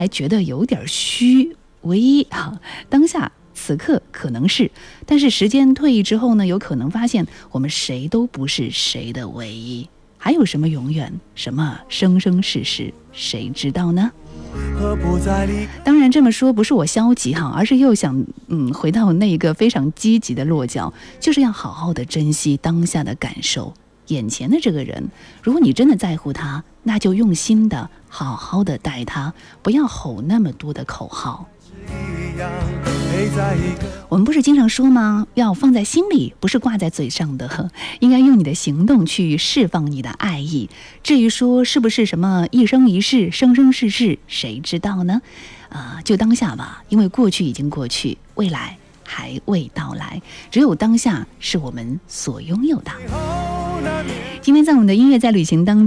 还觉得有点虚。唯一当下此刻可能是，但是时间退役之后呢，有可能发现我们谁都不是谁的唯一。还有什么永远，什么生生世世，谁知道呢？当然这么说不是我消极而是又想回到那个非常积极的落脚，就是要好好的珍惜当下的感受。眼前的这个人，如果你真的在乎他，那就用心的好好的待他，不要吼那么多的口号。我们不是经常说吗？要放在心里，不是挂在嘴上的，应该用你的行动去释放你的爱意。至于说是不是什么一生一世、生生世世，谁知道呢？就当下吧，因为过去已经过去，未来还未到来，只有当下是我们所拥有的。今天在我们的音乐在旅行当中